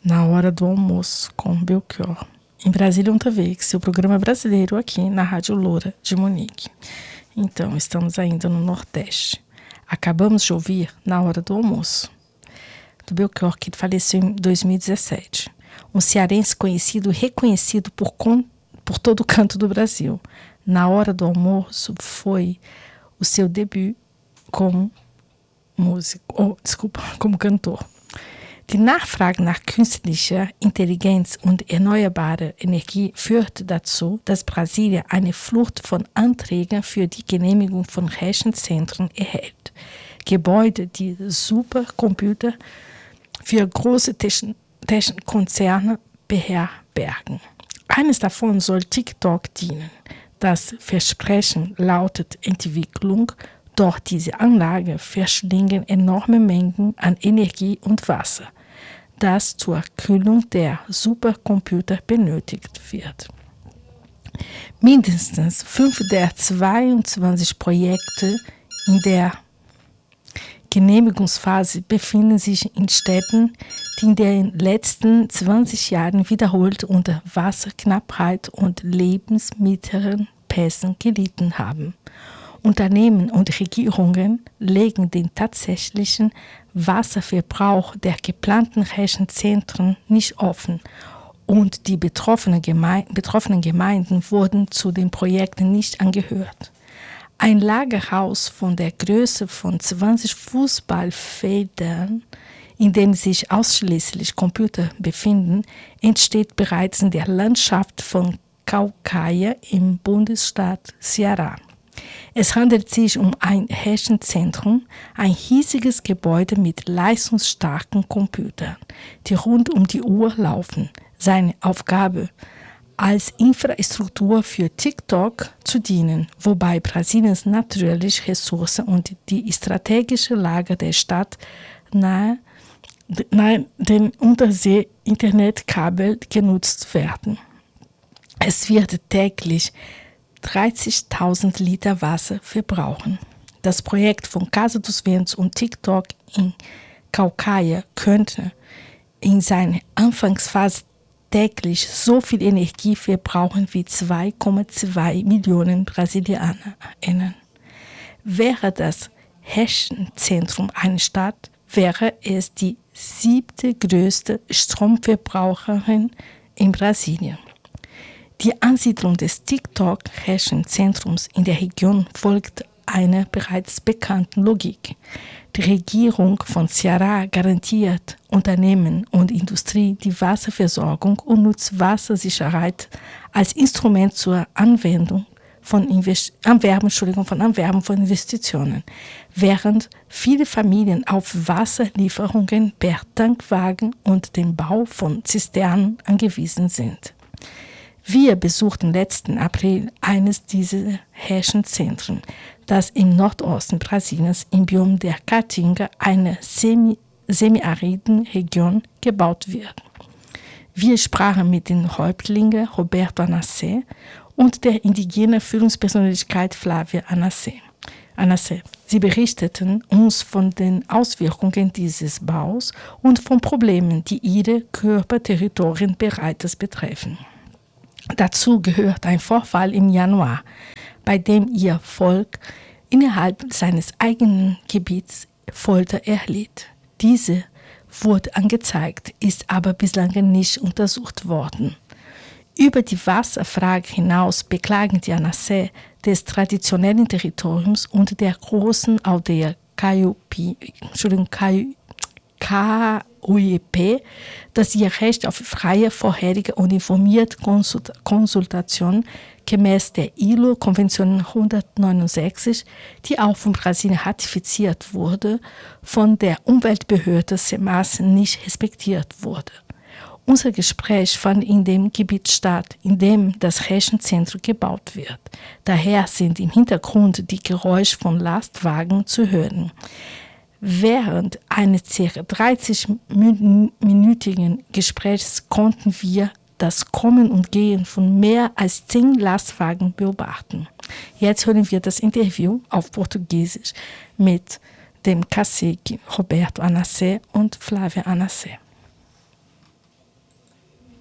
Na Hora do Almoço, com Belchior. Em Brasília outra vez, seu programa brasileiro aqui na Rádio Loura de Munique. Então, estamos ainda no Nordeste. Acabamos de ouvir Na Hora do Almoço, do Belchior, que faleceu em 2017. Um cearense conhecido e reconhecido por todo o canto do Brasil. Na Hora do Almoço foi o seu debut como como cantor. Die Nachfrage nach künstlicher Intelligenz und erneuerbarer Energie führt dazu, dass Brasilien eine Flut von Anträgen für die Genehmigung von Rechenzentren erhält. Gebäude, die Supercomputer für große Technikkonzerne beherbergen. Eines davon soll TikTok dienen. Das Versprechen lautet Entwicklung, doch diese Anlagen verschlingen enorme Mengen an Energie und Wasser, das zur Kühlung der Supercomputer benötigt wird. Mindestens 5 der 22 Projekte in der Genehmigungsphase befinden sich in Städten, die in den letzten 20 Jahren wiederholt unter Wasserknappheit und Lebensmittelpässen gelitten haben. Unternehmen und Regierungen legen den tatsächlichen Wasserverbrauch der geplanten Rechenzentren nicht offen und die betroffenen Gemeinden wurden zu den Projekten nicht angehört. Ein Lagerhaus von der Größe von 20 Fußballfeldern, in dem sich ausschließlich Computer befinden, entsteht bereits in der Landschaft von Caucaia im Bundesstaat Ceará. Es handelt sich um ein Rechenzentrum, ein hiesiges Gebäude mit leistungsstarken Computern, die rund um die Uhr laufen. Seine Aufgabe, als Infrastruktur für TikTok zu dienen, wobei Brasiliens natürliche Ressourcen und die strategische Lage der Stadt nahe den Untersee-Internetkabel genutzt werden. Es wird täglich 30.000 Liter Wasser verbrauchen. Das Projekt von Casa dos Ventos und TikTok in Caucaia könnte in seiner Anfangsphase täglich so viel Energie verbrauchen wie 2,2 Millionen BrasilianerInnen. Wäre das Rechenzentrum eine Stadt, wäre es die 7. größte Stromverbraucherin in Brasilien. Die Ansiedlung des TikTok-Rechenzentrums in der Region folgt einer bereits bekannten Logik. Die Regierung von Ceará garantiert Unternehmen und Industrie die Wasserversorgung und nutzt Wassersicherheit als Instrument zur Anwerbung von Investitionen, während viele Familien auf Wasserlieferungen per Tankwagen und den Bau von Zisternen angewiesen sind. Wir besuchten letzten April eines dieser Rechenzentren, das im Nordosten Brasiliens im Biom der Caatinga, einer semiariden Region, gebaut wird. Wir sprachen mit den Häuptlingen Roberto Anacé und der indigenen Führungspersönlichkeit Flávia Anacé. Sie berichteten uns von den Auswirkungen dieses Baus und von Problemen, die ihre Körperterritorien bereits betreffen. Dazu gehört ein Vorfall im Januar, bei dem ihr Volk innerhalb seines eigenen Gebiets Folter erlitt. Diese wurde angezeigt, ist aber bislang nicht untersucht worden. Über die Wasserfrage hinaus beklagen die Anacé des traditionellen Territoriums und der großen Aldeia KUIP, dass ihr Recht auf freie, vorherige und informierte Konsultation gemäß der ILO-Konvention 169, die auch von Brasilien ratifiziert wurde, von der Umweltbehörde SEMAS nicht respektiert wurde. Unser Gespräch fand in dem Gebiet statt, in dem das Rechenzentrum gebaut wird. Daher sind im Hintergrund die Geräusche von Lastwagen zu hören. Während eines ca. 30-minütigen Gesprächs konnten wir das Kommen und Gehen von mehr als 10 Lastwagen beobachten. Jetzt hören wir das Interview auf Portugiesisch mit dem Cacique Roberto Anacé und Flávia Anacé.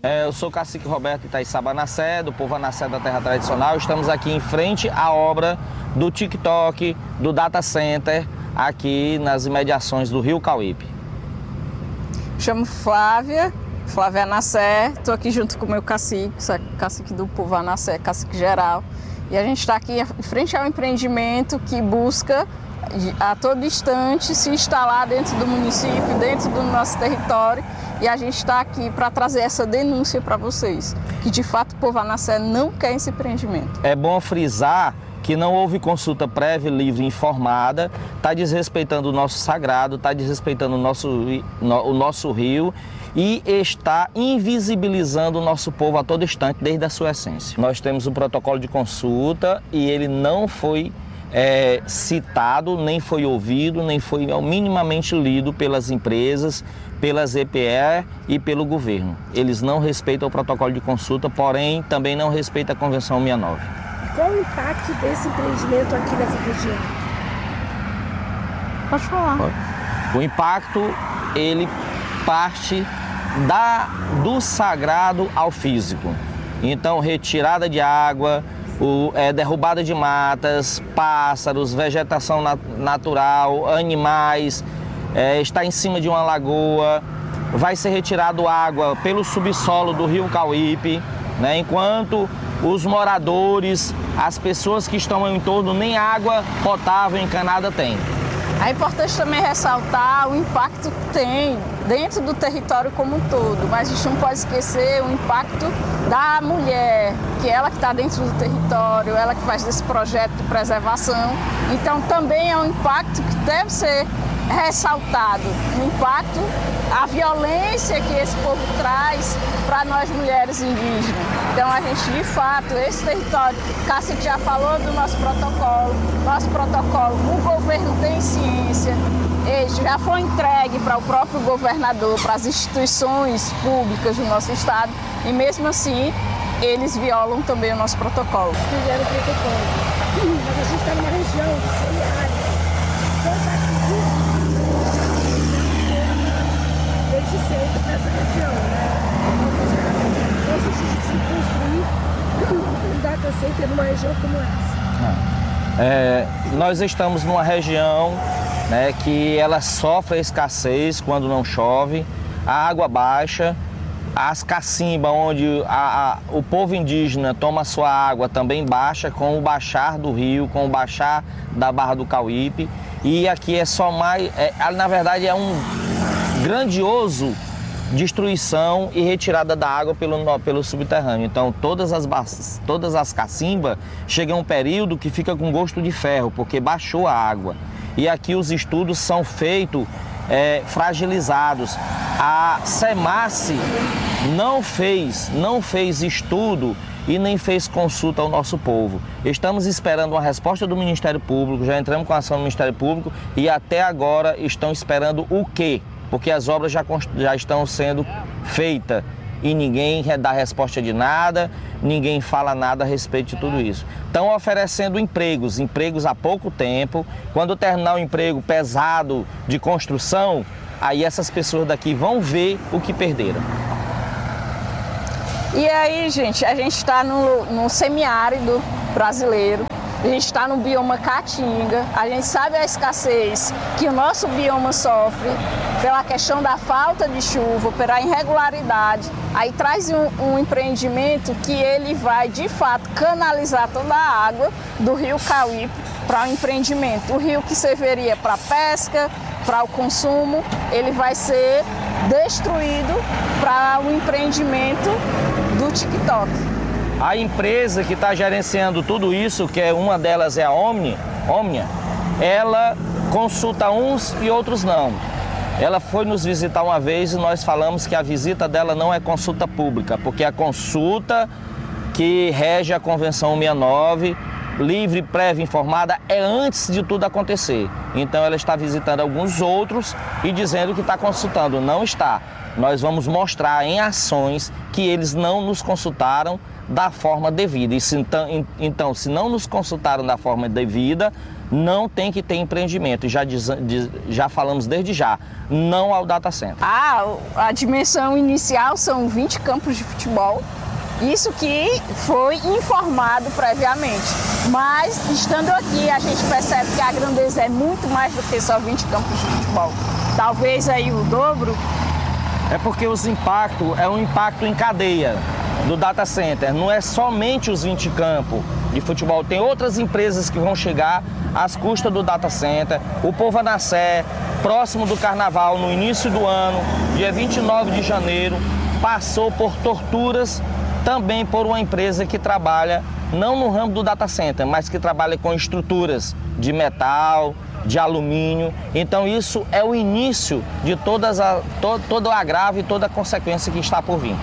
Eu sou o cacique Roberto Itaiçaba Anassé, do povo Anassé da Terra Tradicional. Estamos aqui em frente à obra do TikTok, do Data Center, aqui nas imediações do Rio Cauípe. Chamo Flávia Anassé, estou aqui junto com o meu cacique, cacique do povo Anassé, cacique geral. E a gente está aqui em frente ao empreendimento que busca a todo instante se instalar dentro do município, dentro do nosso território. E a gente está aqui para trazer essa denúncia para vocês, que de fato o povo Anassé não quer esse empreendimento. É bom frisar que não houve consulta prévia, livre e informada, está desrespeitando o nosso sagrado, está desrespeitando o nosso rio e está invisibilizando o nosso povo a todo instante, desde a sua essência. Nós temos um protocolo de consulta e ele não foi citado, nem foi ouvido, nem foi minimamente lido pelas empresas, pelas EPE e pelo governo. Eles não respeitam o protocolo de consulta, porém também não respeitam a Convenção 69. Qual o impacto desse empreendimento aqui nessa região? Pode falar. O impacto, ele parte do sagrado ao físico. Então, retirada de água, derrubada de matas, pássaros, vegetação natural, animais, está em cima de uma lagoa, vai ser retirado água pelo subsolo do Rio Cauípe, né? Enquanto os moradores, as pessoas que estão em torno, nem água potável encanada têm. É importante também ressaltar o impacto que tem dentro do território como um todo, mas a gente não pode esquecer o impacto da mulher, que é ela que está dentro do território, ela que faz desse projeto de preservação. Então também é um impacto que deve ser ressaltado, o impacto, a violência que esse povo traz para nós mulheres indígenas. Então a gente, de fato, esse território, Cacique já falou do nosso protocolo, o governo tem ciência, ele já foi entregue para o próprio governador, para as instituições públicas do nosso estado, e mesmo assim eles violam também o nosso protocolo. Fizeram o protocolo, mas a gente está numa região semiárida. Desde sempre nessa região, né? Então, se a gente se construir um data center numa região como essa. Nós estamos numa região, né, que ela sofre a escassez quando não chove, a água baixa, as cacimbas onde o povo indígena toma sua água também baixa com o baixar do rio, com o baixar da Barra do Cauípe. E aqui é só mais, na verdade é um grandioso destruição e retirada da água pelo subterrâneo. Então todas as cacimbas chegam a um período que fica com gosto de ferro, porque baixou a água. E aqui os estudos são feitos fragilizados. A SEMASSE não fez estudo e nem fez consulta ao nosso povo. Estamos esperando uma resposta do Ministério Público, já entramos com a ação do Ministério Público e até agora estão esperando o quê? Porque as obras já estão sendo feitas e ninguém dá resposta de nada, ninguém fala nada a respeito de tudo isso. Estão oferecendo empregos há pouco tempo. Quando terminar o emprego pesado de construção, aí essas pessoas daqui vão ver o que perderam. E aí, gente, a gente está no semiárido brasileiro, a gente está no bioma Caatinga, a gente sabe a escassez que o nosso bioma sofre pela questão da falta de chuva, pela irregularidade. Aí traz um empreendimento que ele vai, de fato, canalizar toda a água do Rio Cauípe para o empreendimento. O rio que serviria para pesca, para o consumo, ele vai ser destruído para o empreendimento do TikTok. A empresa que está gerenciando tudo isso, que uma delas é a Omnia, ela consulta uns e outros não. Ela foi nos visitar uma vez e nós falamos que a visita dela não é consulta pública, porque a consulta que rege a Convenção 69, livre, prévia, informada, é antes de tudo acontecer. Então ela está visitando alguns outros e dizendo que está consultando. Não está. Nós vamos mostrar em ações que eles não nos consultaram da forma devida. Então, se não nos consultaram da forma devida, não tem que ter empreendimento. E já falamos desde já, não ao data center. A dimensão inicial são 20 campos de futebol. Isso que foi informado previamente. Mas, estando aqui, a gente percebe que a grandeza é muito mais do que só 20 campos de futebol. Talvez aí o dobro. É porque é um impacto em cadeia do data center. Não é somente os 20 campos de futebol. Tem outras empresas que vão chegar às custas do data center. O Povo Anassé, próximo do Carnaval, no início do ano, dia 29 de janeiro, passou por torturas também por uma empresa que trabalha, não no ramo do data center, mas que trabalha com estruturas de metal, de alumínio. Então isso é o início de todo o agravo e toda a consequência que está por vir.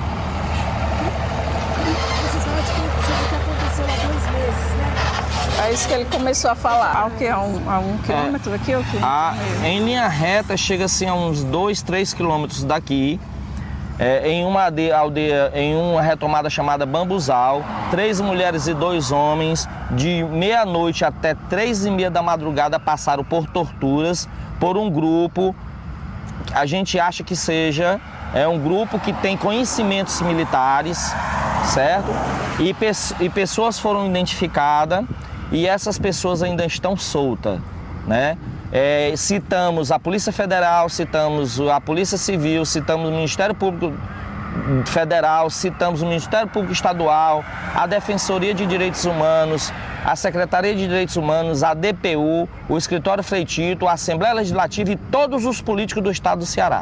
Vocês falam de que aconteceu há 2 meses, né? É isso que ele começou a falar. O que? A um quilômetro daqui ou quê? Em linha reta chega-se a uns 2, 3 quilômetros daqui. Em uma aldeia, em uma retomada chamada Bambuzal, 3 mulheres e 2 homens, de meia-noite até 3h30 da madrugada, passaram por torturas por um grupo, a gente acha que seja um grupo que tem conhecimentos militares, certo? E pessoas foram identificadas e essas pessoas ainda estão soltas, né? Citamos a Polícia Federal, citamos a Polícia Civil, citamos o Ministério Público Federal, citamos o Ministério Público Estadual, a Defensoria de Direitos Humanos, a Secretaria de Direitos Humanos, a DPU, o Escritório Frei Tito, a Assembleia Legislativa e todos os políticos do estado do Ceará.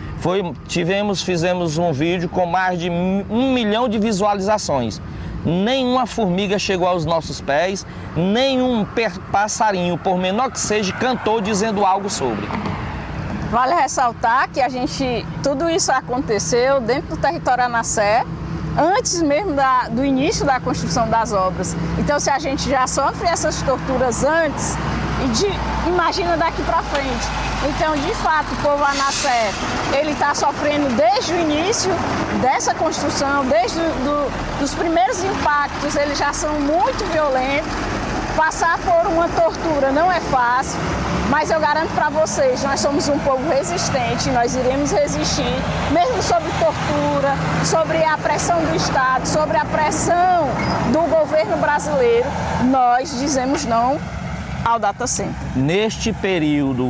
Fizemos um vídeo com mais de 1 milhão de visualizações. Nenhuma formiga chegou aos nossos pés, nenhum passarinho, por menor que seja, cantou dizendo algo sobre. Vale ressaltar que tudo isso aconteceu dentro do território Anassé, antes mesmo do início da construção das obras. Então, se a gente já sofre essas torturas antes, imagina daqui para frente. Então, de fato, o povo Anassé, ele está sofrendo desde o início dessa construção, desde os primeiros impactos, eles já são muito violentos. Passar por uma tortura não é fácil, mas eu garanto para vocês, nós somos um povo resistente, nós iremos resistir, mesmo sob tortura, sobre a pressão do Estado, sobre a pressão do governo brasileiro, nós dizemos não ao data center. Neste período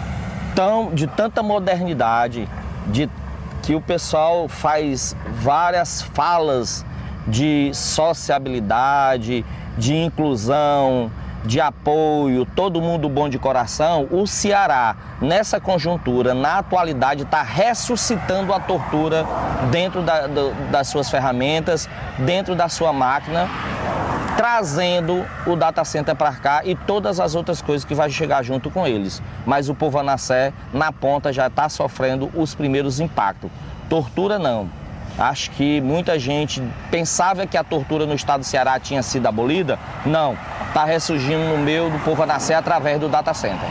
de tanta modernidade, que o pessoal faz várias falas de sociabilidade, de inclusão, de apoio, todo mundo bom de coração, o Ceará, nessa conjuntura, na atualidade, está ressuscitando a tortura dentro das suas ferramentas, dentro da sua máquina, trazendo o data center para cá e todas as outras coisas que vai chegar junto com eles. Mas o povo Anassé, na ponta, já está sofrendo os primeiros impactos. Tortura não. Acho que muita gente pensava que a tortura no estado do Ceará tinha sido abolida. Não, está ressurgindo no meio do povo Anassé através do data center.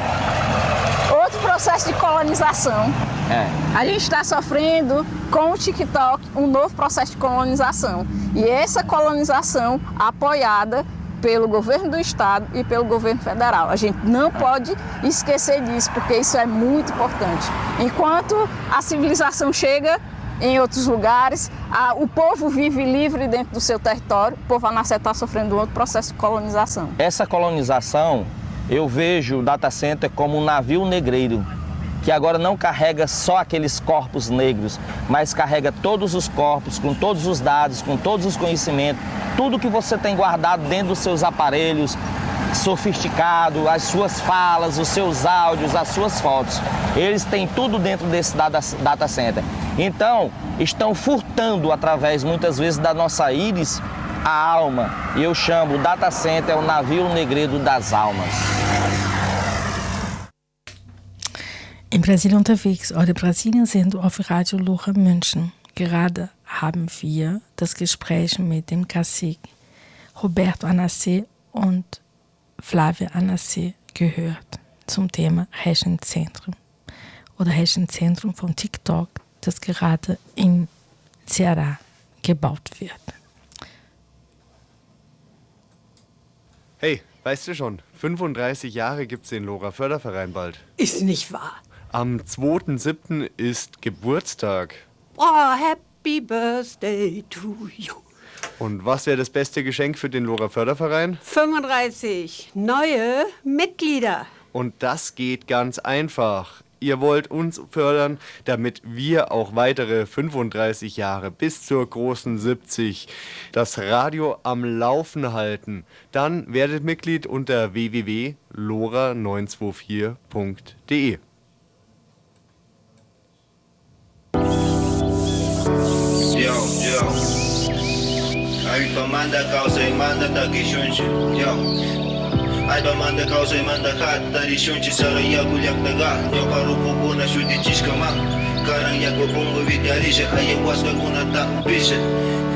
Outro processo de colonização. A gente está sofrendo com o TikTok um novo processo de colonização. E essa colonização apoiada pelo governo do estado e pelo governo federal. A gente não pode esquecer disso, porque isso é muito importante. Enquanto a civilização chega em outros lugares, o povo vive livre dentro do seu território, o povo Anassé está sofrendo um outro processo de colonização. Essa colonização, eu vejo o data center como um navio negreiro, que agora não carrega só aqueles corpos negros, mas carrega todos os corpos, com todos os dados, com todos os conhecimentos, tudo que você tem guardado dentro dos seus aparelhos sofisticados, as suas falas, os seus áudios, as suas fotos. Eles têm tudo dentro desse data center. Então, estão furtando através, muitas vezes, da nossa íris, a alma. E eu chamo o data center o navio negreiro das almas. In Brasilien unterwegs oder Brasilien sind auf Radio Lora München. Gerade haben wir das Gespräch mit dem Cacique Roberto Anassé und Flávia Anassé gehört zum Thema Rechenzentrum oder Rechenzentrum von TikTok, das gerade in Ceará gebaut wird. Hey, Weißt du schon, 35 Jahre gibt's den Lora Förderverein bald. Ist nicht wahr. Am 2.7. ist Geburtstag. Oh, happy birthday to you. Und was wäre das beste Geschenk für den Lora Förderverein? 35 neue Mitglieder. Und das geht ganz einfach. Ihr wollt uns fördern, damit wir auch weitere 35 Jahre bis zur großen 70 das Radio am Laufen halten. Dann werdet Mitglied unter www.lora924.de. Alba manda causa e manda taki shunchi, Alba manda causa e manda hatari shunchi sara yaku yak daga, Yokaru pupuna shuti chishkama, Karang yaku bungu vitarisha, Ayahuasca guna tahu pisha,